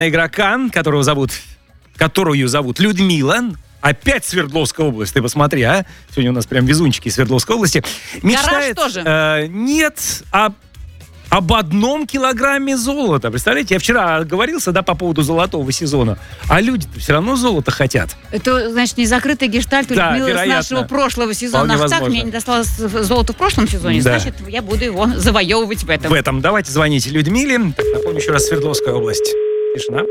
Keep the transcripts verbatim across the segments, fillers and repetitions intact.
игрока, которого зовут, которую зовут Людмила. Опять Свердловская область, ты посмотри, а? Сегодня у нас прям везунчики из Свердловской области. Мечтает, Гараж тоже? Э, нет, а об одном килограмме золота. Представляете, я вчера оговорился, да, по поводу золотого сезона. А люди-то все равно золото хотят. Это, значит, не закрытый гештальт у Да, Людмилы с вероятно. нашего прошлого сезона. Вполне Ах так, возможно. мне не досталось золото в прошлом сезоне, Да. значит, я буду его завоевывать в этом. В этом. Давайте звоните Людмиле. Так, напомню еще раз, Свердловская область. Тишина.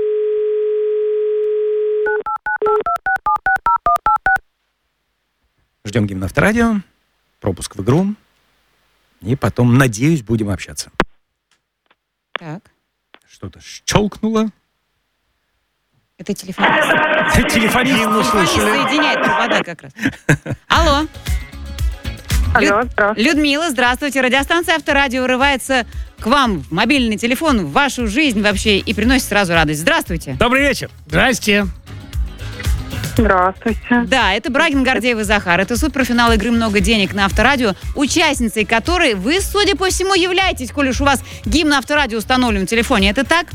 Ждем гимн Авторадио, пропуск в игру, и потом, надеюсь, будем общаться. Так, Что-то щелкнуло. это телефон. Телефонист не услышали. Соединяет провода как раз. Алло. Алло, Лю- здравствуйте. Людмила, здравствуйте. Радиостанция Авторадио врывается к вам в мобильный телефон, в вашу жизнь вообще и приносит сразу радость. Здравствуйте. Добрый вечер. Здрасте. Здравствуйте. Да, это Брагин, Гордеев и Захар. Это суперфинал игры «Много денег» на Авторадио, участницей которой вы, судя по всему, являетесь, коль уж у вас гимн Авторадио установлен в телефоне. Это так?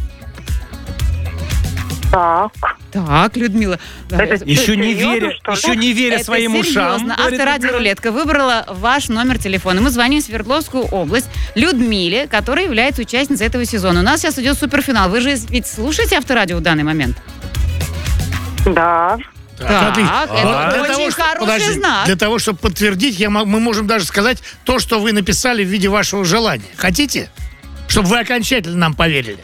Так. Так, Людмила. Это Еще не серьезно, веря, что ли? еще не веря Это своим ушам. серьезно. говорит Авторадио Людмила. «Рулетка» выбрала ваш номер телефона. Мы звоним в Свердловскую область Людмиле, которая является участницей этого сезона. У нас сейчас идет суперфинал. Вы же ведь слушаете Авторадио в данный момент? Да. Так, отлично. это Вот для очень того, что- хороший подожди, знак. Для того, чтобы подтвердить, я, мо- мы можем даже сказать то, что вы написали в виде вашего желания. Хотите? Чтобы вы окончательно нам поверили.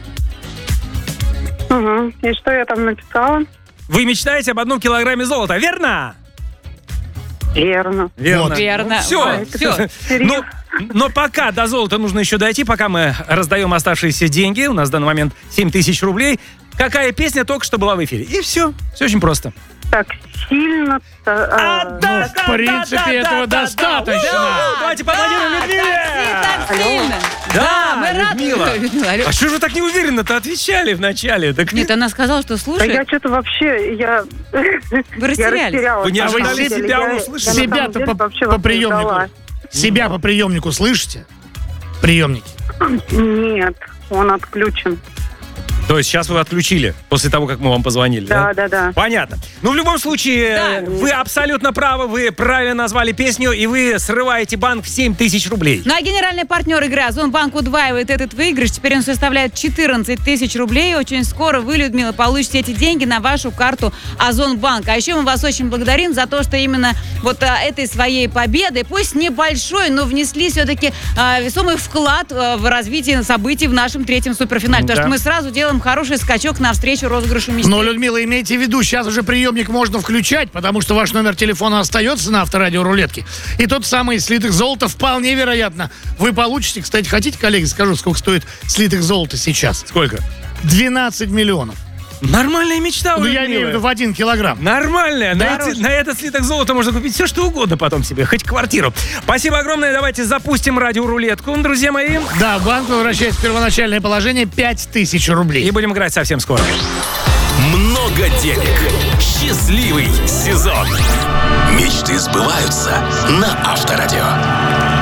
Угу. И что я там написала? Вы мечтаете об одном килограмме золота, верно? Верно. Верно. Вот. Верно. Все, Всё. Но, но пока до золота нужно еще дойти, пока мы раздаем оставшиеся деньги. У нас в данный момент семь тысяч рублей. Какая песня только что была в эфире? И все. Все очень просто. Так сильно... А, э, да, в принципе, этого достаточно. Да. Давайте поаплодируем Да, Людмиле. так, так сильно. Да, мы рады. Людмила. Людмила, алло. А что же вы так неуверенно-то отвечали вначале? Так Нет, она сказала, что Да слушает. я что-то вообще... Я, Вы я растерялись. растерялась. Вы не на самом ожидали деле. себя Я- услышать? я на самом Себя-то деле по, вообще по вас не приемнику. ждала. Себя по приемнику слышите? Приемники. Нет, он отключен. То есть сейчас вы отключили, после того, как мы вам позвонили, да? Да, да, да. Понятно. Ну, в любом случае, Да. э, вы абсолютно правы, вы правильно назвали песню, и вы срываете банк в семь тысяч рублей. Ну а генеральный партнер игры Озонбанк удваивает этот выигрыш. Теперь он составляет четырнадцать тысяч рублей. Очень скоро вы, Людмила, получите эти деньги на вашу карту Озонбанк. А еще мы вас очень благодарим за то, что именно вот а, этой своей победой, пусть небольшой, но внесли все-таки а, весомый вклад а, в развитие событий в нашем третьем суперфинале. Да. Потому что мы сразу делаем хороший скачок навстречу розыгрышу мечты. Но, Людмила, имейте в виду, сейчас уже приемник можно включать, потому что ваш номер телефона остается на Авторадио рулетке. И тот самый слитых золота вполне вероятно вы получите. Кстати, хотите, коллеги, скажу, сколько стоит слитых золота сейчас? Сколько? двенадцать миллионов. Нормальная мечта у Ну, я Людмилы. имею в виду в один килограмм. Нормальная. На, Дороже. эти- на этот слиток золота можно купить все, что угодно потом себе, хоть квартиру. Спасибо огромное. Давайте запустим радиорулетку, друзья мои. Да, банк возвращает в первоначальное положение пять тысяч рублей. И будем играть совсем скоро. Много денег. Счастливый сезон. Мечты сбываются на Авторадио.